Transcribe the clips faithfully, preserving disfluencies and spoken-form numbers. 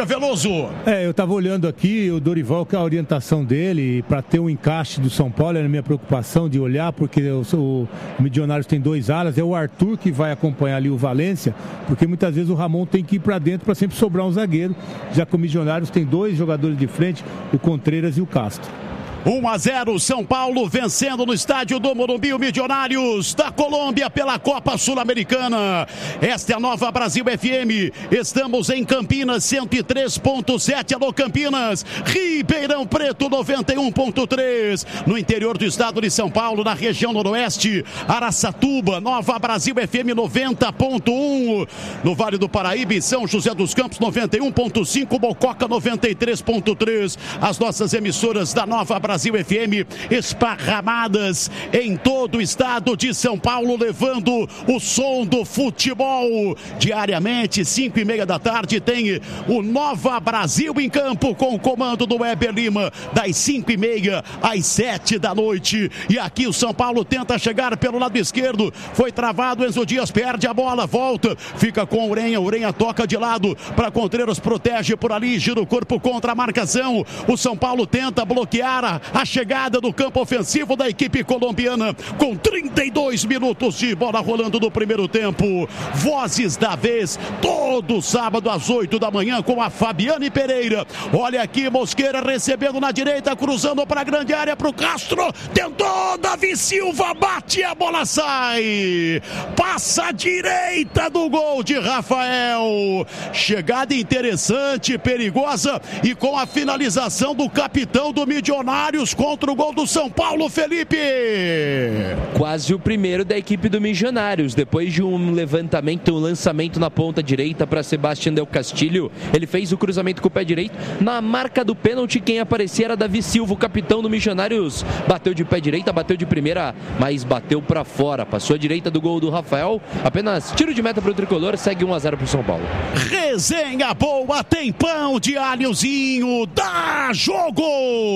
William Veloso. É, eu estava olhando aqui, o Dorival, que a orientação dele, para ter um encaixe do São Paulo, era a minha preocupação de olhar, porque o, o Milionários tem dois alas, é o Arthur que vai acompanhar ali o Valência, porque muitas vezes o Ramon tem que ir para dentro para sempre sobrar um zagueiro, já que o Milionários tem dois jogadores de frente, o Contreiras e o Castro. um a zero, São Paulo vencendo no estádio do Morumbi, o Milionários da Colômbia pela Copa Sul-Americana. Esta é a Nova Brasil F M. Estamos em Campinas, cento e três ponto sete. Alô, Campinas. Ribeirão Preto, noventa e um ponto três. No interior do estado de São Paulo, na região noroeste, Araçatuba, Nova Brasil F M noventa ponto um. No Vale do Paraíba, em São José dos Campos, noventa e um ponto cinco. Mococa, noventa e três ponto três. As nossas emissoras da Nova Brasil Brasil F M esparramadas em todo o estado de São Paulo, levando o som do futebol. Diariamente, cinco e meia da tarde, tem o Nova Brasil em campo, com o comando do Weber Lima, das cinco e meia às sete da noite. E aqui o São Paulo tenta chegar pelo lado esquerdo, foi travado, Enzo Dias perde a bola, volta, fica com o Urenha, Urenha toca de lado para Contreiras, protege por ali, gira o corpo contra a marcação. O São Paulo tenta bloquear a A chegada do campo ofensivo da equipe colombiana, com trinta e dois minutos de bola rolando no primeiro tempo. Vozes da vez, todo sábado às oito da manhã, com a Fabiane Pereira. Olha aqui, Mosqueira recebendo na direita, cruzando para a grande área para o Castro. Tentou, Davi Silva, bate, a bola sai. Passa a direita do gol de Rafael. Chegada interessante, perigosa, e com a finalização do capitão do Milionários contra o gol do São Paulo, Felipe. Quase o primeiro da equipe do Milionários. Depois de um levantamento, um lançamento na ponta direita para Sebastián Del Castillo, ele fez o cruzamento com o pé direito. Na marca do pênalti, quem aparecia era Davi Silva, o capitão do Milionários. Bateu de pé direita, bateu de primeira, mas bateu para fora. Passou a direita do gol do Rafael. Apenas tiro de meta para o tricolor, segue um a zero para o São Paulo. Resenha boa, tem pão de alhozinho, dá jogo!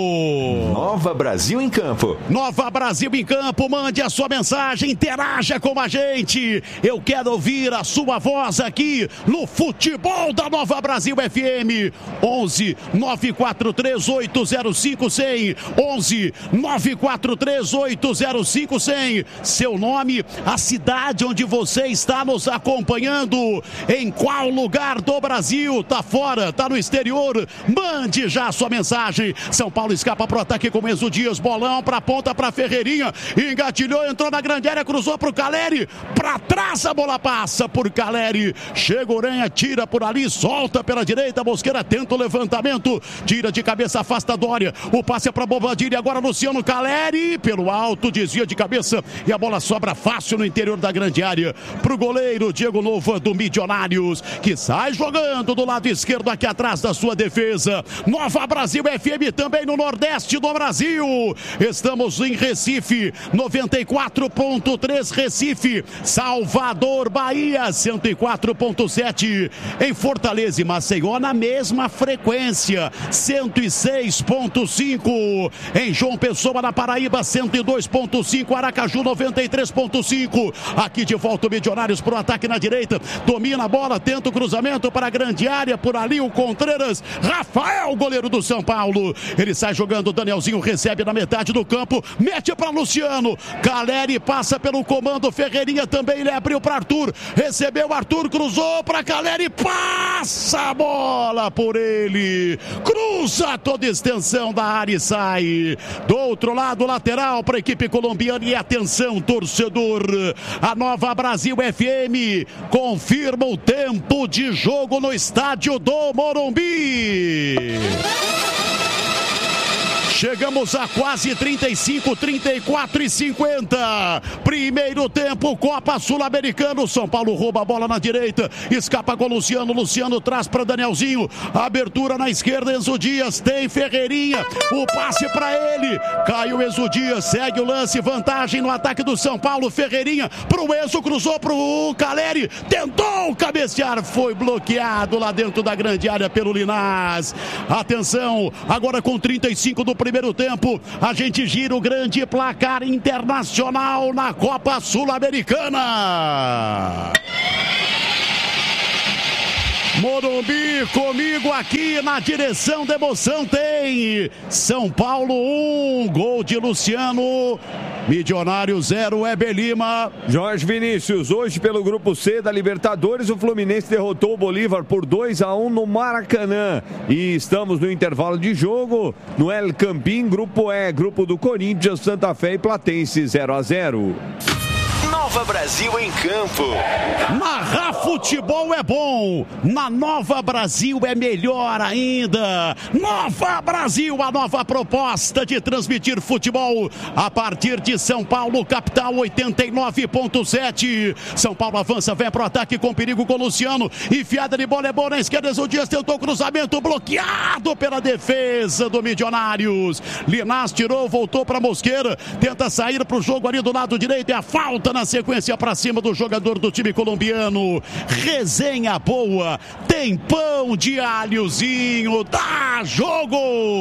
Nova Brasil em campo. Nova Brasil em campo, mande a sua mensagem, interaja com a gente. Eu quero ouvir a sua voz aqui no futebol da Nova Brasil F M. onze nove quatro três oito zero cinco cem. onze nove quatro três oito zero cinco cem. Seu nome, a cidade onde você está nos acompanhando, em qual lugar do Brasil, tá fora, tá no exterior, mande já a sua mensagem. São Paulo escapa pro ataque com o Enzo Dias, bolão pra ponta pra Ferreirinha, engatilhou, entrou na grande área, cruzou pro Caleri, pra trás a bola passa por Caleri, chega o Urenha, tira por ali, solta pela direita, Mosqueira tenta o levantamento, tira de cabeça, afasta a Dória, o passe é pra Bobadilha, agora Luciano Caleri, pelo alto, desvia de cabeça e a bola sobra fácil no interior da grande área, pro goleiro Diego Louva do Milionários, que sai jogando do lado esquerdo aqui atrás da sua defesa. Nova Brasil F M também no Nordeste do Brasil. Estamos em Recife, noventa e quatro ponto três Recife, Salvador, Bahia, cento e quatro ponto sete, em Fortaleza e Maceió na mesma frequência, cento e seis ponto cinco, em João Pessoa, na Paraíba, cento e dois ponto cinco, Aracaju, noventa e três ponto cinco, aqui de volta o Milionários para o ataque na direita, domina a bola, tenta o cruzamento para a grande área, por ali o Contreiras, Rafael, goleiro do São Paulo, ele sai jogando, Danielzinho recebe na metade do campo, mete para Luciano, Caleri passa pelo comando, Ferreirinha também, ele abriu para Arthur, recebeu Arthur, cruzou para Caleri, passa a bola por ele, cruza toda a extensão da área e sai. Do outro lado, lateral para a equipe colombiana, e atenção, torcedor, a Nova Brasil F M confirma o tempo de jogo no estádio do Morumbi. Chegamos a quase trinta e cinco, trinta e quatro e cinquenta. Primeiro tempo, Copa Sul-Americana. São Paulo rouba a bola na direita. Escapa com o Luciano. Luciano traz para Danielzinho. Abertura na esquerda, Enzo Dias. Tem Ferreirinha. O passe para ele. Cai o Enzo Dias. Segue o lance. Vantagem no ataque do São Paulo. Ferreirinha pro Enzo. Cruzou pro Caleri. Tentou cabecear. Foi bloqueado lá dentro da grande área pelo Linás. Atenção. Agora com trinta e cinco do primeiro primeiro tempo, a gente gira o grande placar internacional na Copa Sul-Americana. Morumbi, comigo aqui na direção da emoção tem São Paulo um, gol de Luciano, Milionário zero, Weber Lima. Jorge Vinícius, hoje pelo grupo C da Libertadores, o Fluminense derrotou o Bolívar por dois a um no Maracanã. E estamos no intervalo de jogo no El Campín, grupo E, grupo do Corinthians, Santa Fé e Platense zero a zero. Nova Brasil em campo. Narrar futebol é bom, na Nova Brasil é melhor ainda. Nova Brasil, a nova proposta de transmitir futebol a partir de São Paulo, capital, oitenta e nove ponto sete. São Paulo avança, vem pro ataque com perigo com o Luciano. Enfiada de bola é boa na esquerda, o Dias tentou cruzamento, bloqueado pela defesa do Milionários. Linás tirou, voltou para Mosqueira, tenta sair pro jogo ali do lado direito, é a falta na sequência para cima do jogador do time colombiano. Resenha boa, tem pão de alhozinho, dá jogo!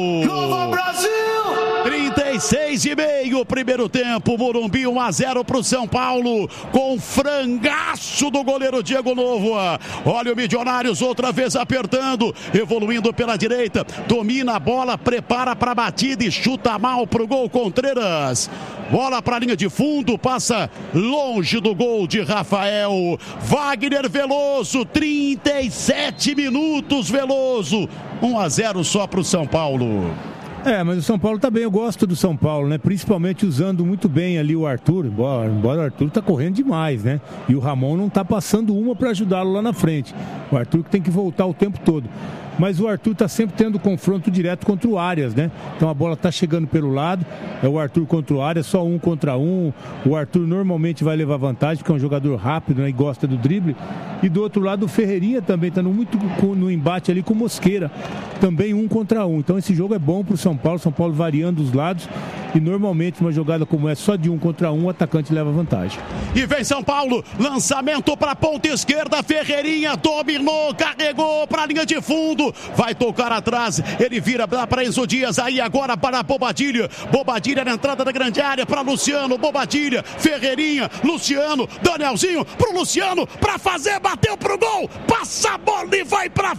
Nova Brasil! trinta e seis e meio, primeiro tempo, Morumbi um a zero para o São Paulo, com frangaço do goleiro Diego Novoa. Olha o Milionários outra vez apertando, evoluindo pela direita, domina a bola, prepara para a batida e chuta mal para o gol. Contreras, bola para a linha de fundo, passa longe do gol de Rafael. Wagner Veloso, trinta e sete minutos, Veloso, um a zero só para o São Paulo. É, mas o São Paulo tá bem, eu gosto do São Paulo, né? Principalmente usando muito bem ali o Arthur, embora, embora o Arthur tá correndo demais, né? E o Ramon não tá passando uma para ajudá-lo lá na frente. O Arthur que tem que voltar o tempo todo. Mas o Arthur tá sempre tendo confronto direto contra o Arias, né? Então a bola tá chegando pelo lado, é o Arthur contra o Arias, só um contra um. O Arthur normalmente vai levar vantagem, porque é um jogador rápido, né? E gosta do drible. E do outro lado o Ferreirinha também tá no, muito no embate ali com o Mosqueira, também um contra um. Então esse jogo é bom pro São Paulo, São Paulo variando os lados. E normalmente uma jogada como essa, só de um contra um, o atacante leva vantagem. E vem São Paulo, lançamento para a ponta esquerda, Ferreirinha dominou, carregou para a linha de fundo, vai tocar atrás, ele vira para Enzo Dias, aí agora para Bobadilha, Bobadilha na entrada da grande área para Luciano, Bobadilha, Ferreirinha, Luciano, Danielzinho pro Luciano, para fazer, bateu pro gol, passa a bola e vai para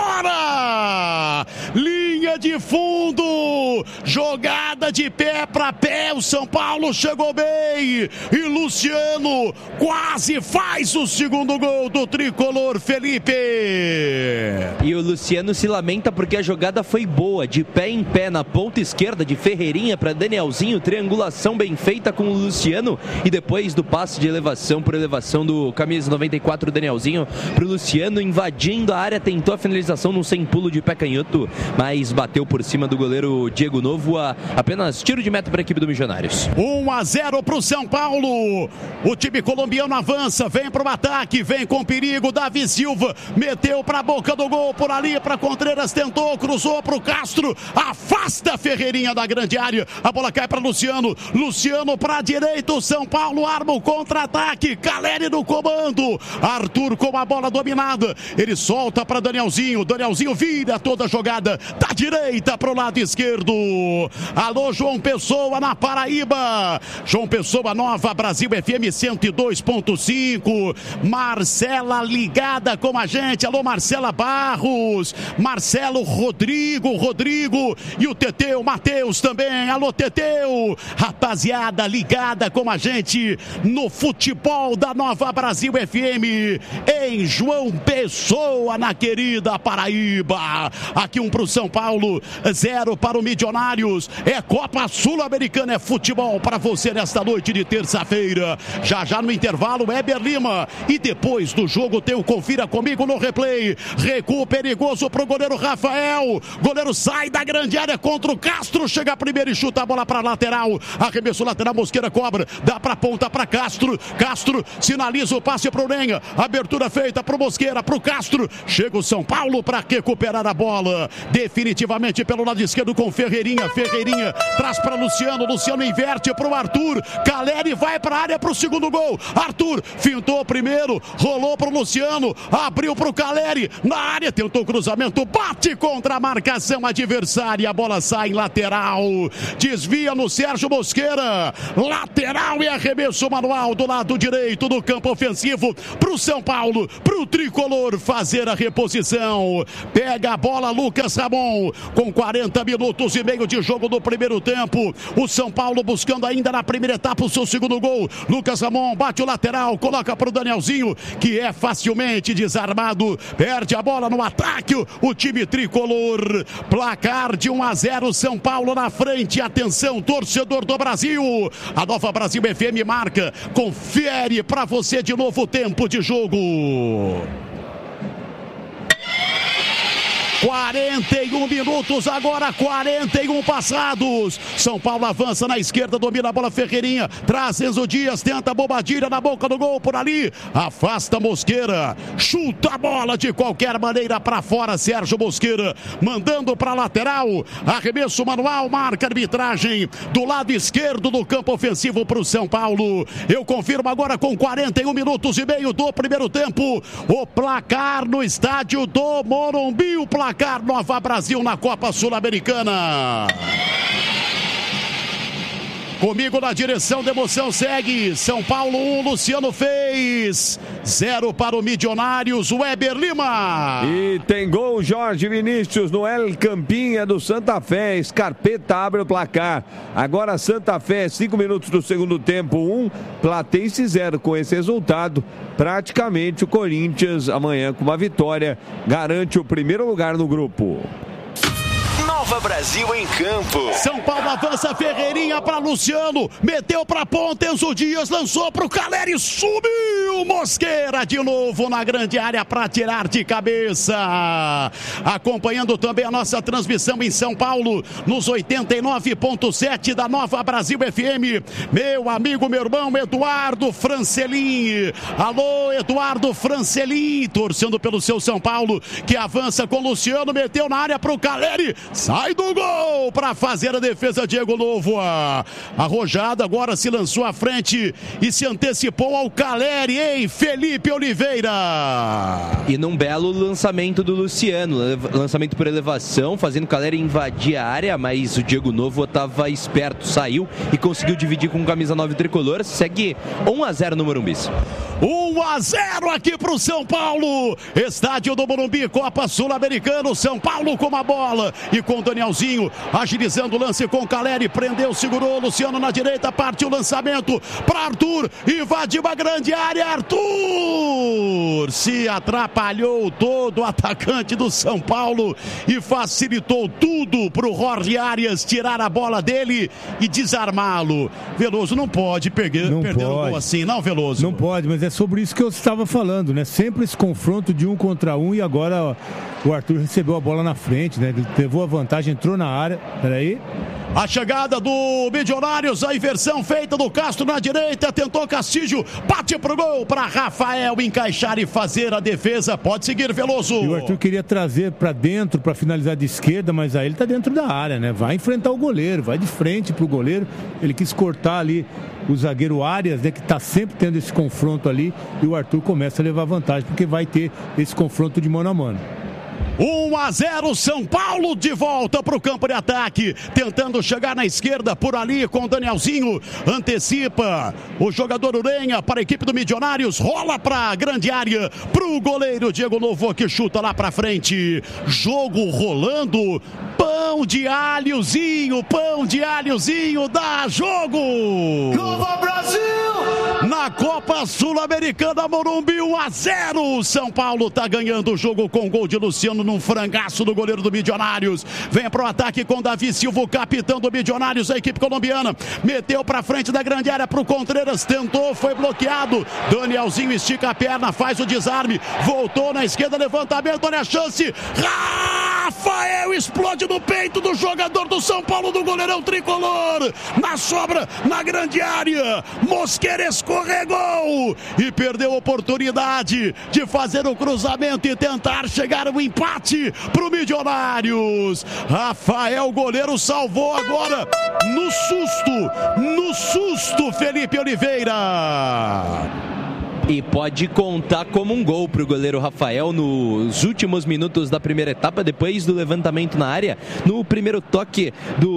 fora, linha de fundo, jogada de pé para pé, o São Paulo chegou bem e Luciano quase faz o segundo gol do tricolor, Felipe. E o Luciano se lamenta porque a jogada foi boa, de pé em pé na ponta esquerda de Ferreirinha para Danielzinho, triangulação bem feita com o Luciano e depois do passe de elevação por elevação do camisa noventa e quatro Danielzinho para o Luciano, invadindo a área, tentou a finalização num sem pulo de pé canhoto, mas bateu por cima do goleiro Diego Novoa, apenas tiro de meta para a equipe do Milionários. um a zero para o São Paulo. O time colombiano avança, vem para o ataque, vem com perigo. Davi Silva meteu para a boca do gol, por ali para Contreras, tentou, cruzou para o Castro, afasta a Ferreirinha da grande área. A bola cai para Luciano. Luciano para a direita. O São Paulo arma o contra-ataque. Caleri no comando. Arthur com a bola dominada. Ele solta para Danielzinho. Danielzinho vira toda a jogada da direita para o lado esquerdo. Alô, João Pessoa na Paraíba. João Pessoa, Nova Brasil F M cento e dois ponto cinco. Marcela ligada com a gente. Alô, Marcela Barros. Marcelo Rodrigo, Rodrigo. E o Teteu, Matheus também. Alô, Teteu. Rapaziada ligada com a gente no futebol da Nova Brasil F M. Em João Pessoa, na querida Paraíba. Aqui um pro São Paulo, zero para o Milionários. É Copa Sul-Americana, é futebol para você nesta noite de terça-feira. Já já no intervalo, Weber Lima. E depois do jogo tem o Confira Comigo no replay. Recuo perigoso pro goleiro Rafael. Goleiro sai da grande área contra o Castro. Chega primeiro e chuta a bola para lateral. Arremesso lateral, Mosqueira cobra. Dá para ponta para Castro. Castro sinaliza o passe pro Nenha. Abertura feita pro Mosqueira, pro Castro. Chega o São Paulo para recuperar a bola. Definitivamente pelo lado esquerdo com Ferreirinha. Ferreirinha traz para Luciano, Luciano inverte para o Arthur, Caleri vai para a área para o segundo gol, Arthur fintou primeiro, rolou para o Luciano, abriu para o Caleri, na área, tentou cruzamento, bate contra a marcação adversária, a bola sai em lateral, desvia no Sérgio Mosqueira, lateral e arremesso manual do lado direito do campo ofensivo para o São Paulo, para o tricolor fazer a reposição. Pega a bola Lucas Ramon, com quarenta minutos e meio de jogo do primeiro tempo. O São Paulo buscando ainda na primeira etapa o seu segundo gol. Lucas Ramon bate o lateral, coloca para o Danielzinho, que é facilmente desarmado. Perde a bola no ataque, o time tricolor. Placar de um a zero, São Paulo na frente. Atenção, torcedor do Brasil. A Nova Brasil F M marca. Confere para você de novo o tempo de jogo. quarenta e um minutos, agora quarenta e um passados. São Paulo avança na esquerda, domina a bola Ferreirinha, traz Enzo Dias, tenta a bobadilha na boca do gol por ali, afasta Mosqueira, chuta a bola de qualquer maneira para fora, Sérgio Mosqueira, mandando para lateral, arremesso manual, marca arbitragem do lado esquerdo do campo ofensivo para o São Paulo. Eu confirmo agora com quarenta e um minutos e meio do primeiro tempo, o placar no estádio do Morumbi, o placar Nova Brasil na Copa Sul-Americana. Comigo na direção da emoção segue São Paulo um, Luciano fez zero para o Milionários, Weber Lima. E tem gol Jorge Vinícius no El Campinha do Santa Fé, Scarpeta abre o placar. Agora Santa Fé, cinco minutos do segundo tempo, um, Platense zero. Com esse resultado, praticamente o Corinthians amanhã com uma vitória garante o primeiro lugar no grupo. Nova Brasil em campo. São Paulo avança, Ferreirinha para Luciano, meteu para ponta, Enzo Dias lançou para o Caleri, subiu Mosqueira de novo na grande área para tirar de cabeça. Acompanhando também a nossa transmissão em São Paulo, nos oitenta e nove ponto sete da Nova Brasil F M. Meu amigo, meu irmão, Eduardo Francelin. Alô, Eduardo Francelin, torcendo pelo seu São Paulo, que avança com Luciano, meteu na área para o Caleri, sai do gol para fazer a defesa, Diego Novo. Arrojado agora se lançou à frente e se antecipou ao Caleri, hein, Felipe Oliveira. E num belo lançamento do Luciano, lançamento por elevação, fazendo o Caleri invadir a área, mas o Diego Novo estava esperto, saiu e conseguiu dividir com camisa nove tricolor. Segue um a zero no Morumbi. um a zero aqui pro São Paulo, estádio do Morumbi, Copa Sul-Americana. São Paulo com a bola e com o Danielzinho agilizando o lance com o Caleri, prendeu, segurou, Luciano na direita, partiu o lançamento para Arthur, invadiu a grande área, Arthur se atrapalhou todo, o atacante do São Paulo, e facilitou tudo para o Jorge Arias tirar a bola dele e desarmá-lo. Veloso não pode perder, não perder pode. um gol assim, não, Veloso? Não pode, mas é sobre isso que eu estava falando, né? Sempre esse confronto de um contra um, e agora ó, o Arthur recebeu a bola na frente, né? Ele levou a vantagem, entrou na área. Peraí. A chegada do Milionários, a inversão feita do Castro na direita, tentou Castilho, bate pro gol para Rafael encaixar e fazer a defesa. Pode seguir, Veloso. E o Arthur queria trazer para dentro para finalizar de esquerda, mas aí ele tá dentro da área, né? Vai enfrentar o goleiro, vai de frente pro goleiro. Ele quis cortar ali o zagueiro Arias, né, que tá sempre tendo esse confronto ali, e o Arthur começa a levar vantagem porque vai ter esse confronto de mano a mano. um a zero, São Paulo de volta para o campo de ataque, tentando chegar na esquerda por ali com o Danielzinho, antecipa o jogador Urenha para a equipe do Milionários, rola para a grande área, para o goleiro Diego Novo, que chuta lá para frente. Jogo rolando, pão de alhozinho, pão de alhozinho, dá jogo! Nova Brasil! Na Copa Sul-Americana, Morumbi, um a zero. São Paulo tá ganhando o jogo com gol de Luciano num frangaço do goleiro do Milionários. Vem pro ataque com Davi Silva, o capitão do Milionários, a equipe colombiana. Meteu pra frente da grande área pro Contreras, tentou, foi bloqueado. Danielzinho estica a perna, faz o desarme, voltou na esquerda, levantamento, olha a chance. Rafael Bateu, explode no peito do jogador do São Paulo, do goleirão tricolor. Na sobra, na grande área. Mosquera escorregou e perdeu a oportunidade de fazer o cruzamento e tentar chegar ao empate pro Milionários. Rafael, goleiro, salvou agora no susto, no susto, Felipe Oliveira. E pode contar como um gol para o goleiro Rafael nos últimos minutos da primeira etapa, depois do levantamento na área. No primeiro toque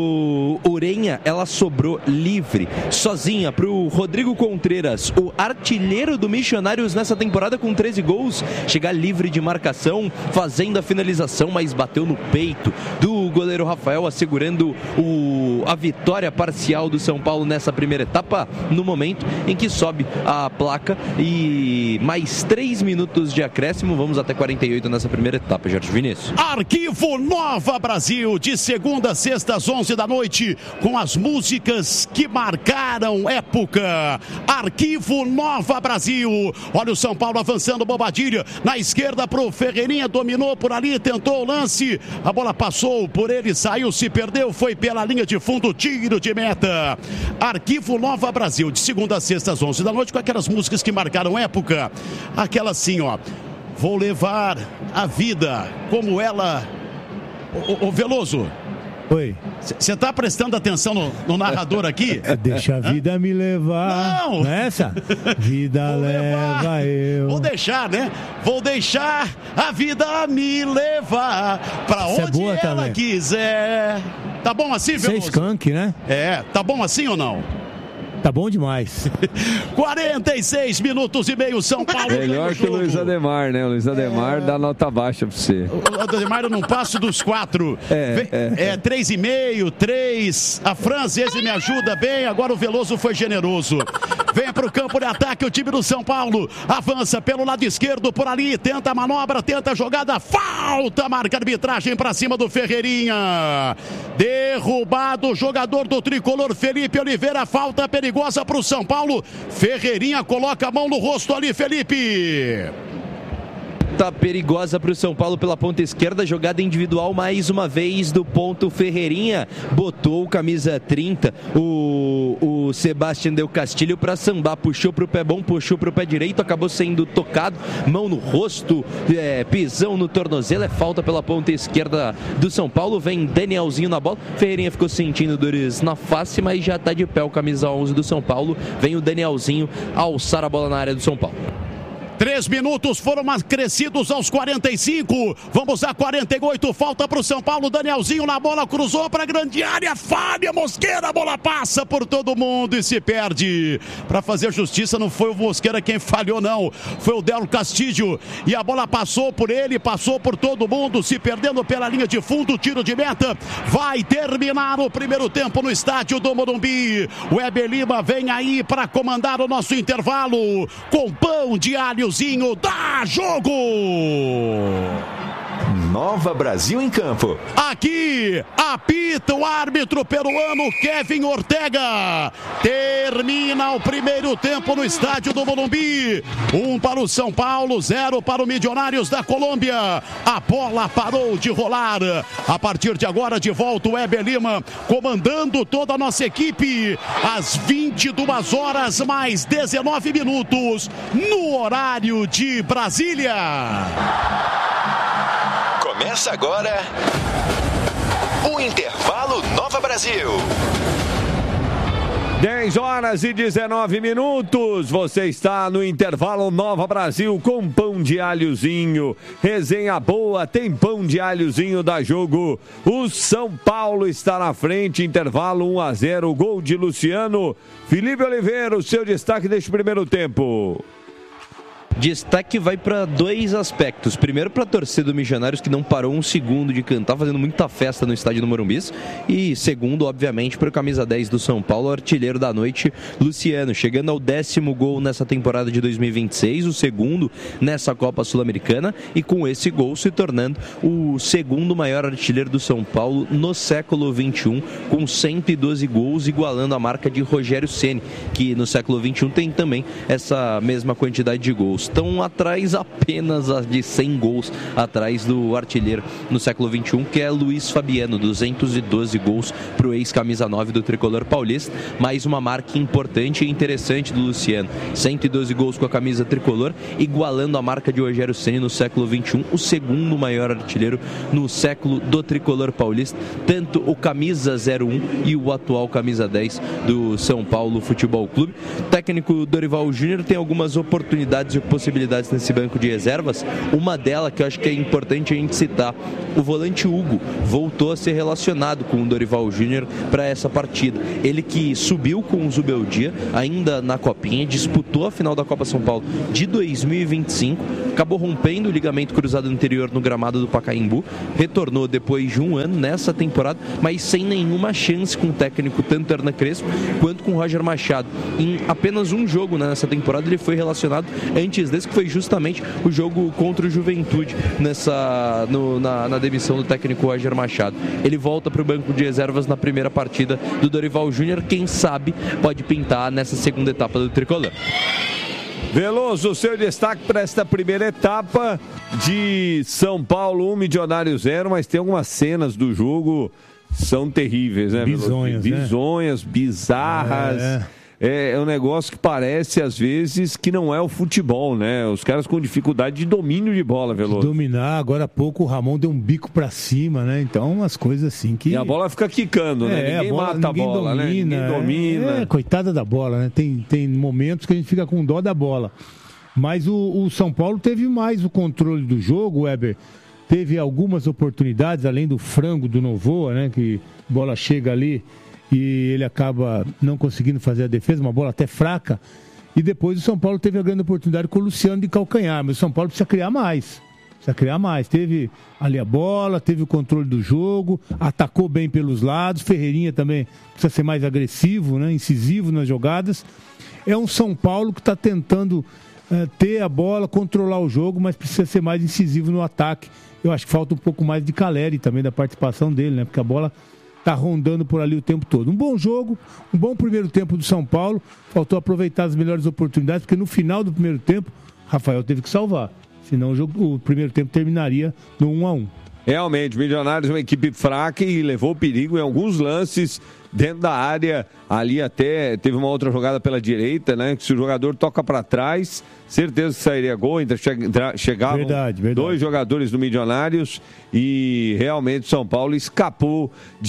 do Urenha, ela sobrou livre, sozinha, para o Rodrigo Contreras, o artilheiro do Missionários nessa temporada com treze gols, chegar livre de marcação, fazendo a finalização, mas bateu no peito do goleiro Rafael, assegurando o, a vitória parcial do São Paulo nessa primeira etapa, no momento em que sobe a placa. E E mais três minutos de acréscimo, vamos até quarenta e oito nessa primeira etapa, Jorge Vinícius. Arquivo Nova Brasil, de segunda a sexta às onze da noite, com as músicas que marcaram época. Arquivo Nova Brasil. Olha o São Paulo avançando, Bobadilha, na esquerda pro Ferreirinha, dominou por ali, tentou o lance, a bola passou por ele, saiu, se perdeu, foi pela linha de fundo, tiro de meta. Arquivo Nova Brasil, de segunda a sexta às onze da noite, com aquelas músicas que marcaram época, aquela assim, ó, vou levar a vida como ela. Ô, ô Veloso, oi, você tá prestando atenção no, no narrador aqui? Deixa a vida Hã? me levar. Não! Nessa? Vida vou leva levar. eu. Vou deixar, né? Vou deixar a vida me levar pra Essa onde é boa, ela também. quiser. Tá bom assim, Veloso? Você é skunk, né? É, tá bom assim ou não? Tá bom demais. quarenta e seis minutos e meio, São Paulo. Melhor que o Luiz Ademar, né? O Luiz Ademar é... dá nota baixa pra você. O Ademar eu não passo dos quatro. É, é, é três e meio, três. A Francese me ajuda bem. Agora o Veloso foi generoso. Vem pro campo de ataque o time do São Paulo. Avança pelo lado esquerdo por ali. Tenta a manobra, tenta a jogada. Falta, marca a arbitragem pra cima do Ferreirinha. Derrubado o jogador do tricolor Felipe Oliveira. Falta perigosa para o São Paulo. Ferreirinha coloca a mão no rosto ali, Felipe. Tá perigosa para o São Paulo pela ponta esquerda, jogada individual mais uma vez do ponto Ferreirinha, botou o camisa trinta, o, o Sebastião Del Castilho para sambar, puxou para o pé bom, puxou para o pé direito, acabou sendo tocado, mão no rosto, é, pisão no tornozelo, é falta pela ponta esquerda do São Paulo, vem Danielzinho na bola, Ferreirinha ficou sentindo dores na face, mas já está de pé o camisa onze do São Paulo, vem o Danielzinho alçar a bola na área do São Paulo. Três minutos foram acrescidos aos quarenta e cinco. Vamos a quarenta e oito. Falta para o São Paulo. Danielzinho na bola, cruzou para a grande área. Fábio Mosquera, a bola passa por todo mundo e se perde. Para fazer justiça, não foi o Mosquera quem falhou, não. Foi o Del Castillo. E a bola passou por ele, passou por todo mundo, se perdendo pela linha de fundo. Tiro de meta. Vai terminar o primeiro tempo no estádio do Morumbi. O Weber Lima vem aí para comandar o nosso intervalo com pão de alho. Dá jogo! Nova Brasil em campo. Aqui, apita o árbitro peruano Kevin Ortega. Termina o primeiro tempo no estádio do Morumbi. Um para o São Paulo, zero para o Milionários da Colômbia. A bola parou de rolar. A partir de agora, de volta o Weber Lima, comandando toda a nossa equipe. Às vinte e duas horas mais dezenove minutos, no horário de Brasília. Começa agora o Intervalo Nova Brasil. dez horas e dezenove minutos. Você está no Intervalo Nova Brasil com pão de alhozinho. Resenha boa, tem pão de alhozinho da jogo. O São Paulo está na frente. Intervalo um a zero. Gol de Luciano. Felipe Oliveira, o seu destaque deste primeiro tempo. Destaque vai para dois aspectos. Primeiro, para a torcida do Milionários, que não parou um segundo de cantar, fazendo muita festa no estádio do Morumbi. E segundo, obviamente, para o camisa dez do São Paulo, artilheiro da noite, Luciano, chegando ao décimo gol nessa temporada de dois mil e vinte e seis, o segundo nessa Copa Sul-Americana, e com esse gol se tornando o segundo maior artilheiro do São Paulo no século vinte e um, com cento e doze gols, igualando a marca de Rogério Ceni, que no século vinte e um tem também essa mesma quantidade de gols. estão atrás apenas de cem gols atrás do artilheiro no século vinte e um, que é Luiz Fabiano, duzentos e doze gols para o ex-camisa nove do tricolor paulista, mais uma marca importante e interessante do Luciano, cento e doze gols com a camisa tricolor, igualando a marca de Rogério Ceni no século vinte e um, o segundo maior artilheiro no século do tricolor paulista, tanto o camisa zero um e o atual camisa dez do São Paulo Futebol Clube. O técnico Dorival Júnior tem algumas oportunidades e possibilidades nesse banco de reservas, uma delas que eu acho que é importante a gente citar: o volante Hugo voltou a ser relacionado com o Dorival Júnior para essa partida. Ele que subiu com o Zubeldia ainda na Copinha, disputou a final da Copa São Paulo de dois mil e vinte e cinco, acabou rompendo o ligamento cruzado anterior no gramado do Pacaembu, retornou depois de um ano nessa temporada, mas sem nenhuma chance com o técnico tanto Hernan Crespo quanto com o Roger Machado. Em apenas um jogo nessa temporada ele foi relacionado, antes desse, que foi justamente o jogo contra o Juventude nessa, no, na, na demissão do técnico Roger Machado. Ele volta para o banco de reservas na primeira partida do Dorival Júnior, quem sabe pode pintar nessa segunda etapa do tricolor. Veloso, seu destaque para esta primeira etapa de São Paulo um, Milionário zero, mas tem algumas cenas do jogo são terríveis, né? Bizonhas, Veloso? Bizonhas, né? bizarras. É. É, é um negócio que parece, às vezes, que não é o futebol, né? Os caras com dificuldade de domínio de bola, Veloso. De dominar, agora há pouco o Ramon deu um bico pra cima, né? Então, umas coisas assim que... E a bola fica quicando, né? É, ninguém a bola, mata ninguém a bola, domina, né? Ninguém domina. É, é, coitada da bola, né? Tem, tem momentos que a gente fica com dó da bola. Mas o, o São Paulo teve mais o controle do jogo, Weber. Teve algumas oportunidades, além do frango do Novoa, né? Que a bola chega ali e ele acaba não conseguindo fazer a defesa, uma bola até fraca. E depois o São Paulo teve a grande oportunidade com o Luciano de calcanhar, mas o São Paulo precisa criar mais. Precisa criar mais. Teve ali a bola, teve o controle do jogo, atacou bem pelos lados. Ferreirinha também precisa ser mais agressivo, né? Incisivo nas jogadas. É um São Paulo que está tentando uh, ter a bola, controlar o jogo, mas precisa ser mais incisivo no ataque. Eu acho que falta um pouco mais de Caleri também, da participação dele, né? Porque a bola está rondando por ali o tempo todo. Um bom jogo, um bom primeiro tempo do São Paulo. Faltou aproveitar as melhores oportunidades, porque no final do primeiro tempo, Rafael teve que salvar. Senão o, jogo, o primeiro tempo terminaria no um a um. Realmente, Milionários é uma equipe fraca e levou perigo em alguns lances dentro da área. Ali até teve uma outra jogada pela direita, né? Que se o jogador toca para trás, certeza que sairia gol. Então chegavam verdade, verdade. dois jogadores do Milionários e realmente São Paulo escapou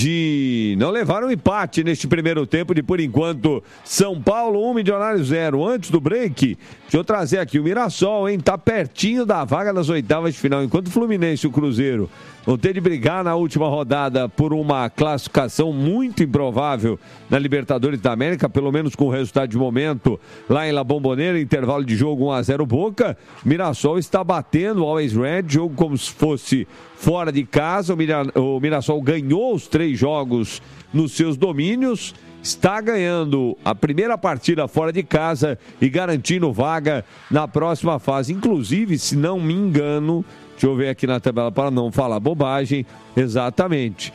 de não levar um empate neste primeiro tempo de, por enquanto, São Paulo um, Milionários zero. Antes do break, deixa eu trazer aqui o Mirassol, hein? Tá pertinho da vaga das oitavas de final. Enquanto o Fluminense e o Cruzeiro vão ter de brigar na última rodada por uma classificação muito improvável na Libertadores da América, pelo menos com o resultado de momento lá em La Bombonera, intervalo de jogo um a zero Boca. Mirassol está batendo o Always Red, jogo como se fosse fora de casa. O, Mira, o Mirassol ganhou os três jogos nos seus domínios, está ganhando a primeira partida fora de casa e garantindo vaga na próxima fase. Inclusive, se não me engano, deixa eu ver aqui na tabela para não falar bobagem, exatamente.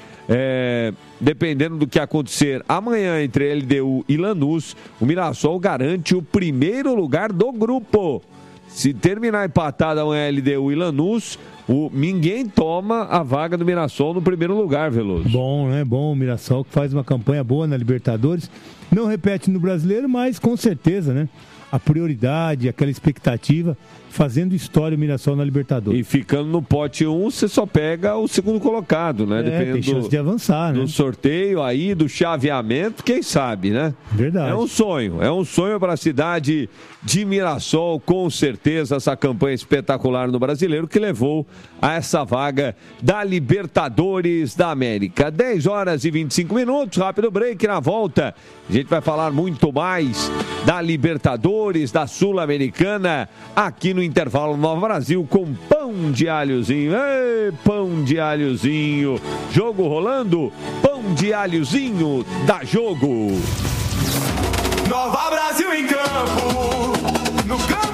É, dependendo do que acontecer amanhã entre L D U e Lanús, o Mirassol garante o primeiro lugar do grupo. Se terminar empatado amanhã L D U e Lanús, o, ninguém toma a vaga do Mirassol no primeiro lugar, Veloso. Bom, né? Bom, o Mirassol que faz uma campanha boa na Libertadores. Não repete no Brasileiro, mas com certeza, né? A prioridade, aquela expectativa, fazendo história o Mirassol na Libertadores. E ficando no pote um, você só pega o segundo colocado, né? É, Dependendo tem chance do, de avançar, né? do sorteio aí, do chaveamento, quem sabe, né? Verdade. É um sonho, é um sonho para a cidade de Mirassol, com certeza, essa campanha espetacular no Brasileiro que levou a essa vaga da Libertadores da América. dez horas e vinte e cinco minutos, rápido break, na volta a gente vai falar muito mais da Libertadores, da Sul-Americana, aqui no Intervalo Nova Brasil, com pão de alhozinho. Ei, pão de alhozinho. Jogo rolando, pão de alhozinho, dá jogo. Nova Brasil em campo, no campo.